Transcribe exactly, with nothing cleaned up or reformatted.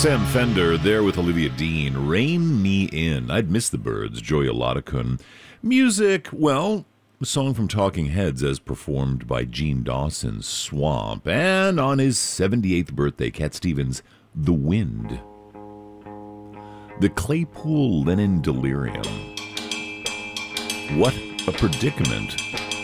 Sam Fender there with Olivia Dean. Rain Me In. I'd miss the Byrds. Joy Oladokun. Music, well, a song from Talking Heads as performed by Gene Dawson's Swamp. And on his seventy-eighth birthday, Cat Stevens' The Wind. The Claypool Lennon Delirium. What a predicament